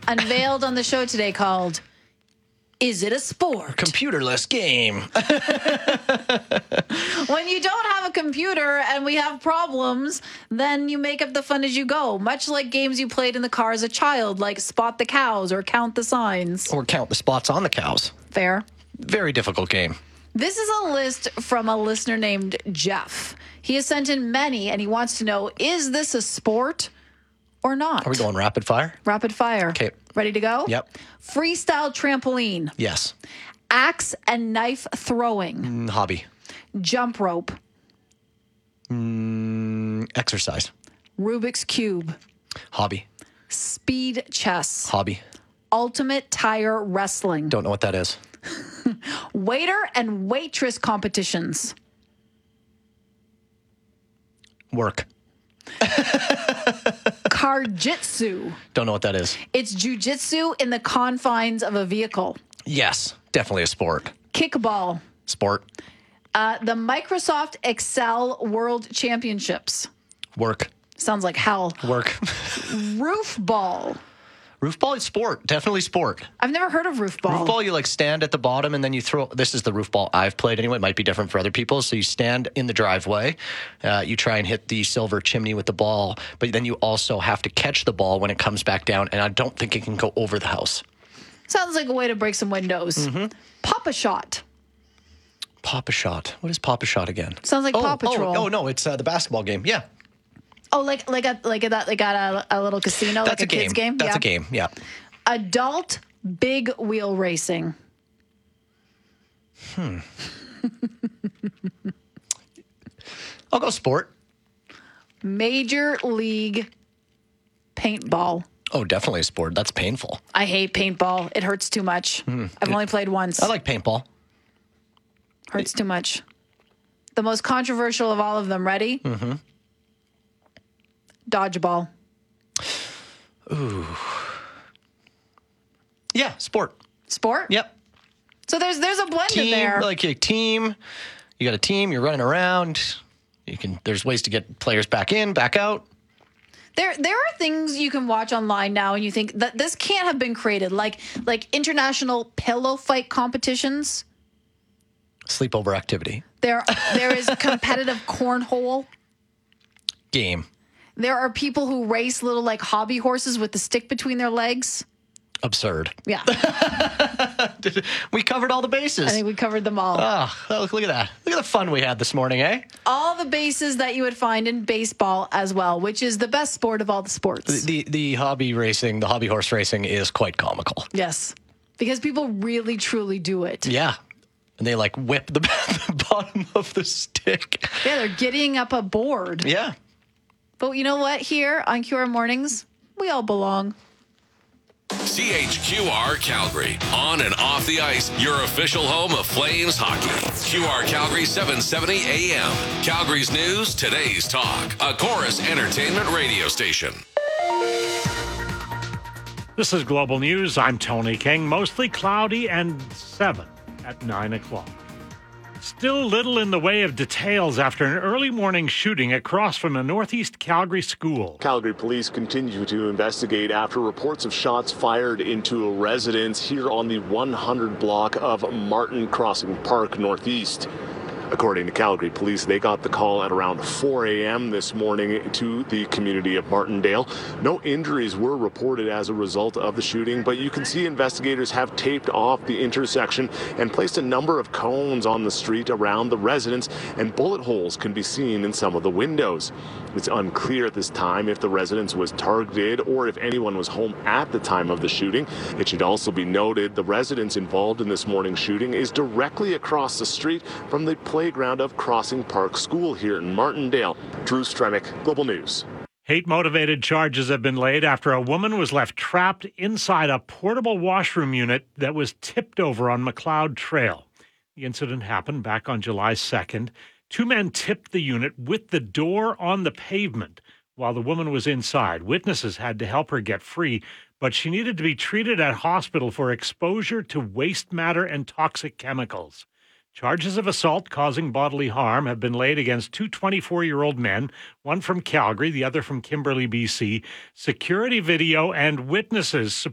unveiled on the show today called Is It a Sport? Computerless game. When you don't have a computer and we have problems, then you make up the fun as you go, much like games you played in the car as a child, like Spot the Cows or Count the Signs. Or count the spots on the cows. Fair. Very difficult game. This is a list from a listener named Jeff. He has sent in many, and he wants to know, is this a sport or not? Are we going rapid fire? Rapid fire. Okay. Ready to go? Yep. Freestyle trampoline. Yes. Axe and knife throwing. Hobby. Jump rope. Exercise. Rubik's Cube. Hobby. Speed chess. Hobby. Ultimate tire wrestling. Don't know what that is. Waiter and waitress competitions. Work. Karjitsu. Don't know what that is. It's jujitsu in the confines of a vehicle. Yes. Definitely a sport. Kickball. Sport. The Microsoft Excel World Championships. Work. Sounds like hell. Work. Roof ball. Roof ball is sport. Definitely sport. I've never heard of roof ball. Roof ball, you like stand at the bottom and then you throw. This is the roof ball I've played anyway. It might be different for other people. So you stand in the driveway. You try and hit the silver chimney with the ball, but then you also have to catch the ball when it comes back down. And I don't think it can go over the house. Sounds like a way to break some windows. Mm-hmm. Pop a shot. Pop a shot. What is Pop a shot again? Sounds like Paw Patrol. Oh no, it's the basketball game. Yeah. Oh, like a little casino, That's like a kids game. That's a game. Yeah. Adult big wheel racing. I'll go sport. Major League paintball. Oh, definitely a sport. That's painful. I hate paintball. It hurts too much. I've only played once. I like paintball. Hurts too much. The most controversial of all of them. Ready? Mm-hmm. Dodgeball. Ooh. Yeah, sport. Sport? Yep. So there's a blend in there. Like a team. You got a team. You're running around. There's ways to get players back in, back out. There are things you can watch online now, and you think that this can't have been created, like international pillow fight competitions. Sleepover activity. There is competitive cornhole. Game. There are people who race little like hobby horses with the stick between their legs. Absurd. Yeah. We covered all the bases. I think we covered them all. Oh, look at that. Look at the fun we had this morning, eh? All the bases that you would find in baseball as well, which is the best sport of all the sports. The hobby racing, the hobby horse racing is quite comical. Yes. Because people really, truly do it. Yeah. And they like whip the bottom of the stick. Yeah, they're getting up a board. Yeah. But you know what? Here on QR Mornings, we all belong. CHQR Calgary. On and off the ice, your official home of Flames hockey. QR Calgary 770 AM. Calgary's news, today's talk. A Chorus Entertainment radio station. This is Global News. I'm Tony King. Mostly cloudy and 7 at 9 o'clock. Still little in the way of details after an early morning shooting across from a northeast Calgary school. Calgary police continue to investigate after reports of shots fired into a residence here on the 100 block of Martin Crossing Park Northeast. According to Calgary police, they got the call at around 4 a.m. this morning to the community of Martindale. No injuries were reported as a result of the shooting, but you can see investigators have taped off the intersection and placed a number of cones on the street around the residence, and bullet holes can be seen in some of the windows. It's unclear at this time if the residence was targeted or if anyone was home at the time of the shooting. It should also be noted the residence involved in this morning's shooting is directly across the street from the playground of Crossing Park School here in Martindale. Drew Stremick, Global News. Hate-motivated charges have been laid after a woman was left trapped inside a portable washroom unit that was tipped over on McLeod Trail. The incident happened back on July 2nd. Two men tipped the unit with the door on the pavement while the woman was inside. Witnesses had to help her get free, but she needed to be treated at hospital for exposure to waste matter and toxic chemicals. Charges of assault causing bodily harm have been laid against two 24-year-old men, one from Calgary, the other from Kimberley, BC. Security video and witnesses